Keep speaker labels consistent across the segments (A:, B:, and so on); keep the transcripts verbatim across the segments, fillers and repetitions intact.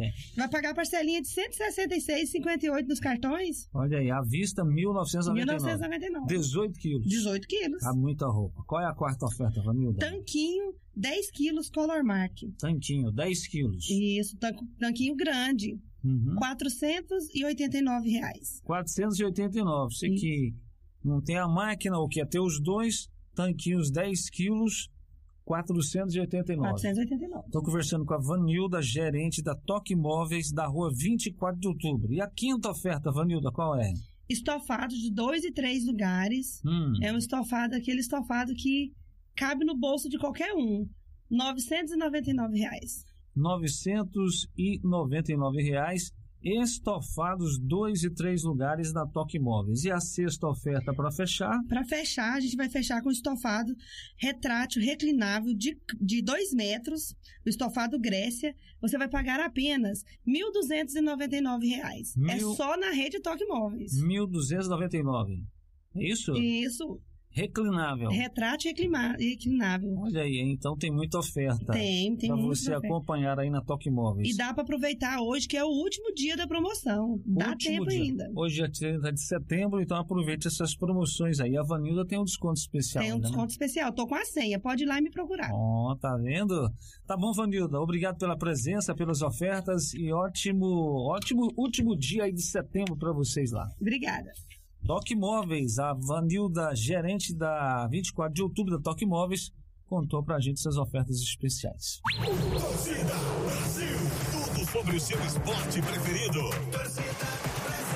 A: É.
B: Vai pagar a parcelinha de cento e sessenta e seis reais e cinquenta e oito centavos nos cartões.
A: Olha aí, à vista mil novecentos e noventa e nove.
B: mil novecentos e noventa e nove.
A: dezoito quilos.
B: dezoito quilos.
A: Há muita roupa. Qual é a quarta oferta, Vanilda?
B: Tanquinho, dez quilos, Color Mark.
A: Tanquinho, dez quilos.
B: Isso, tan- tanquinho grande.
A: Uhum.
B: quatrocentos e oitenta e nove reais.
A: quatrocentos e oitenta e nove. Você que não tem a máquina, ou quer ter os dois, tanquinhos dez quilos, quatrocentos e oitenta e nove.
B: quatrocentos e oitenta e nove.
A: Estou conversando com a Vanilda, gerente da Toque Móveis, da rua vinte e quatro de outubro. E a quinta oferta, Vanilda, qual é?
B: Estofado de dois e três lugares.
A: Hum.
B: É um estofado, aquele estofado que cabe no bolso de qualquer um. novecentos e noventa e nove reais.
A: novecentos e noventa e nove reais, estofados dois e três lugares da Toque Móveis. E a sexta oferta para fechar?
B: Para fechar, a gente vai fechar com estofado retrátil reclinável de, de dois metros, o estofado Grécia. Você vai pagar apenas mil duzentos e noventa e nove reais.
A: Mil...
B: É só na rede Toque Móveis.
A: mil duzentos e noventa e nove. É isso?
B: Isso.
A: Reclinável.
B: Retrátil reclima- reclinável.
A: Olha aí, então tem muita oferta.
B: Tem, tem
A: Para
B: muita
A: você
B: oferta.
A: acompanhar aí na Toque Móveis.
B: E dá para aproveitar hoje, que é o último dia da promoção. Dá
A: Último
B: tempo
A: dia.
B: ainda.
A: Hoje é trinta de setembro, então aproveite essas promoções aí. A Vanilda tem um desconto especial.
B: Tem um
A: né?
B: desconto especial. Tô com a senha. Pode ir lá e me procurar.
A: Ó, tá vendo? Tá bom, Vanilda. Obrigado pela presença, pelas ofertas e ótimo, ótimo último dia aí de setembro para vocês lá.
B: Obrigada.
A: Toque Móveis, a Vanilda, gerente da vinte e quatro de outubro da Toque Móveis, contou pra gente essas ofertas especiais.
C: Torcida Brasil, tudo sobre o seu esporte preferido. Torcida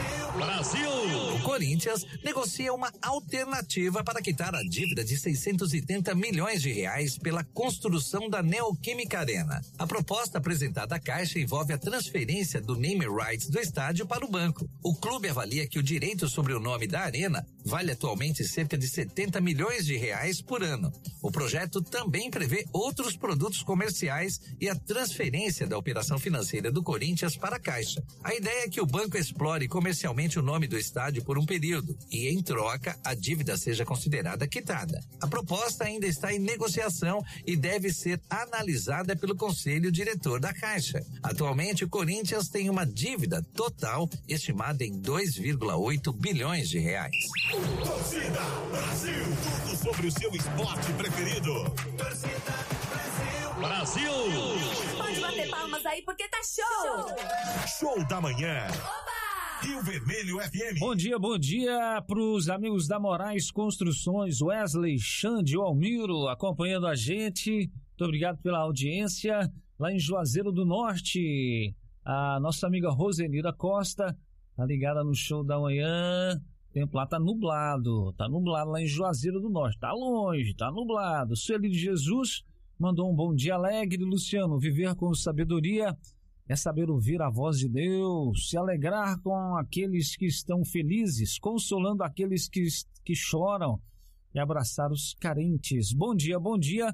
C: Brasil.
D: O Corinthians negocia uma alternativa para quitar a dívida de seiscentos e trinta milhões de reais pela construção da Neoquímica Arena. A proposta apresentada à Caixa envolve a transferência do name rights do estádio para o banco. O clube avalia que o direito sobre o nome da arena vale atualmente cerca de setenta milhões de reais por ano. O projeto também prevê outros produtos comerciais e a transferência da operação financeira do Corinthians para a Caixa. A ideia é que o banco explore comercialmente o nome do estádio por um período e, em troca, a dívida seja considerada quitada. A proposta ainda está em negociação e deve ser analisada pelo Conselho Diretor da Caixa. Atualmente, o Corinthians tem uma dívida total estimada em dois vírgula oito bilhões de reais.
C: Torcida Brasil, tudo sobre o seu esporte preferido. Torcida Brasil. Brasil.
E: Pode bater palmas aí porque tá show.
C: Show da manhã.
E: Oba!
C: Rio Vermelho F M.
A: Bom dia, bom dia pros amigos da Moraes Construções, Wesley, Xande e Almiro acompanhando a gente. Muito obrigado pela audiência. Lá em Juazeiro do Norte, a nossa amiga Rosenira Costa tá ligada no show da manhã. O tempo lá tá nublado, tá nublado lá em Juazeiro do Norte, tá longe, tá nublado. Sueli de Jesus mandou um bom dia alegre. Luciano, viver com sabedoria é saber ouvir a voz de Deus, se alegrar com aqueles que estão felizes, consolando aqueles que, que choram e abraçar os carentes. Bom dia, bom dia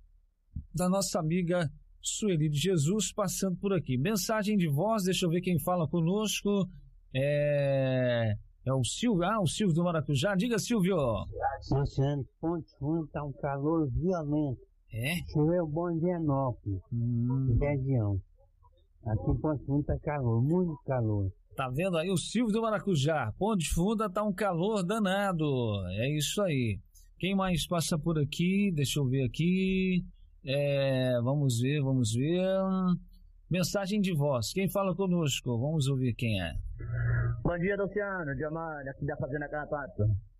A: da nossa amiga Sueli de Jesus passando por aqui. Mensagem de voz, deixa eu ver quem fala conosco. É, é o Silvio, ah, o Silvio do Maracujá. Diga, Silvio.
F: Luciano, Ponte Fundo tá um calor violento.
A: É?
F: Choveu bom em Vianópolis,
A: Hum.
F: região. Aqui em Ponte Fundo tá calor, muito calor.
A: Tá vendo aí o Silvio do Maracujá? Ponte Funda tá um calor danado. É isso aí. Quem mais passa por aqui? Deixa eu ver aqui. É, vamos ver, vamos ver. Mensagem de voz. Quem fala conosco? Vamos ouvir quem é.
G: Bom dia, Luciano. Diomar, aqui da Fazenda Carrapato.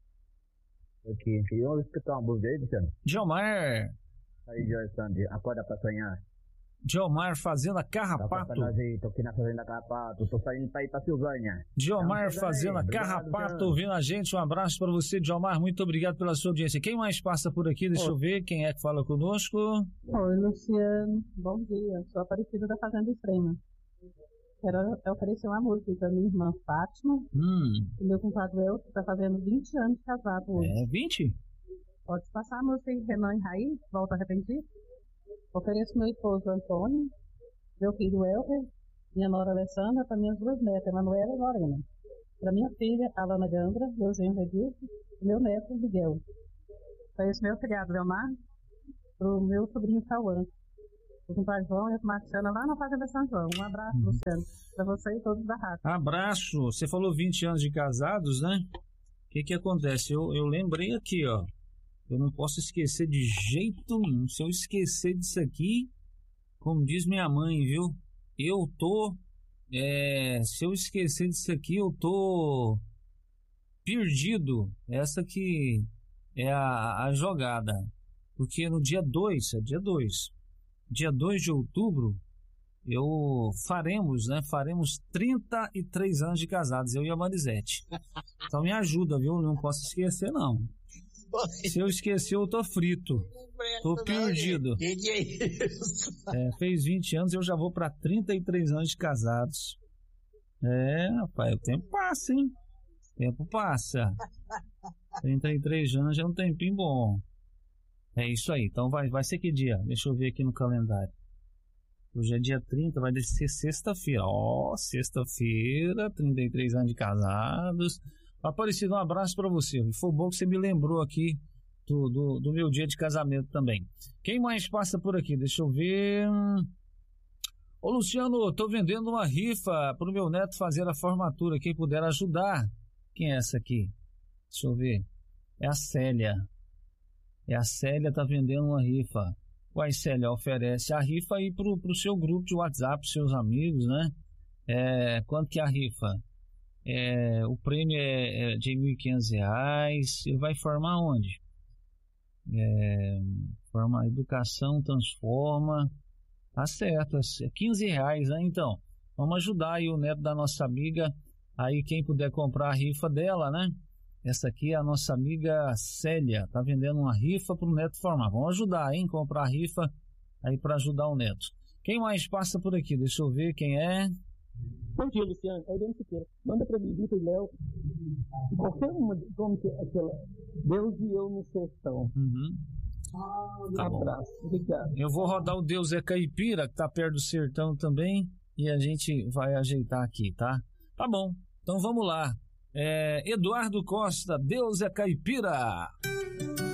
G: Aqui. E eu escutar uma música aí, Luciano?
A: Diomar.
G: Aí, Jorge Sandy, acorda pra sonhar.
A: Diomar Fazenda
G: Tá
A: Carrapato.
G: pra nós aí, tô aqui na Fazenda Carrapato, tô saindo pra ir pra Silvânia.
A: Diomar
G: Então,
A: Fazenda
G: aí.
A: Carrapato
G: Obrigado,
A: ouvindo a gente. Um abraço para você, Diomar. Muito obrigado pela sua audiência. Quem mais passa por aqui? Deixa eu ver quem é que fala conosco.
H: Oi, Luciano. Bom dia. Sou Aparecida da Fazenda Extrema. Quero oferecer uma música para minha irmã Fátima.
A: Hum.
H: E meu compadre El, que está fazendo vinte anos de casado hoje.
A: É, vinte?
H: Pode passar a música aí, Renan e Raí, Volta Arrependido. Ofereço meu esposo Antônio, meu filho Elker, minha nora Alessandra, para minhas duas netas, Emanuela e Lorena. Para minha filha, Alana Gandra, meu genro Edilson, e meu neto, Miguel. Para esse meu filhado, Leomar, para o meu sobrinho Cauã. o compadre João e a Marciana lá na Fazenda São João. Um abraço, uhum. Luciano, para você e todos da rádio.
A: Abraço. Você falou vinte anos de casados, né? O que que acontece? Eu, eu lembrei aqui, ó. Eu não posso esquecer de jeito nenhum. Se eu esquecer disso aqui, como diz minha mãe, viu? Eu tô... É, se eu esquecer disso aqui, eu tô... perdido. Essa que é a, a jogada. Porque no dia dois, é dia dois, dia dois de outubro, eu faremos, né? Faremos trinta e três anos de casados, eu e a Marisete. Então me ajuda, viu? Não posso esquecer, não. Se eu esquecer, eu tô frito. Tô perdido.
I: Que que é isso?
A: É, fez vinte anos, eu já vou para trinta e três anos de casados. É, rapaz, o tempo passa, hein? O tempo passa. trinta e três anos já é um tempinho bom. É isso aí. Então vai, vai ser que dia? Deixa eu ver aqui no calendário. Hoje é dia trinta, vai ser sexta-feira. Ó, oh, sexta-feira, trinta e três anos de casados. Aparecido, um abraço para você. Foi bom que você me lembrou aqui do, do, do meu dia de casamento também. Quem mais passa por aqui? Deixa eu ver. Ô Luciano, tô vendendo uma rifa pro meu neto fazer a formatura. Quem puder ajudar. Quem é essa aqui? Deixa eu ver. É a Célia. É a Célia, tá vendendo uma rifa. Uai, Célia, oferece a rifa aí pro, pro seu grupo de WhatsApp, pros seus amigos, né? É, quanto que é a rifa? É, o prêmio é, é de mil e quinhentos reais. Ele vai formar onde? É, forma Educação Transforma. Tá certo, é quinze reais, né? Então, vamos ajudar aí o neto da nossa amiga. Aí quem puder comprar a rifa dela, né? Essa aqui é a nossa amiga Célia, tá vendendo uma rifa pro neto formar. Vamos ajudar, hein? Comprar a rifa aí para ajudar o neto. Quem mais passa por aqui? Deixa eu ver quem é.
J: Bom dia, Luciano. É o Denis Siqueira. Manda pra mim, Vitor e Léo. Qualquer uma, como que é aquela? Deus e eu no sertão.
A: Uhum.
J: Um
A: Tá bom.
J: abraço. Obrigado.
A: Eu vou rodar o Deus é Caipira, que tá perto do sertão também, e a gente vai ajeitar aqui, tá? Tá bom. Então vamos lá. É, Eduardo Costa, Deus é Caipira.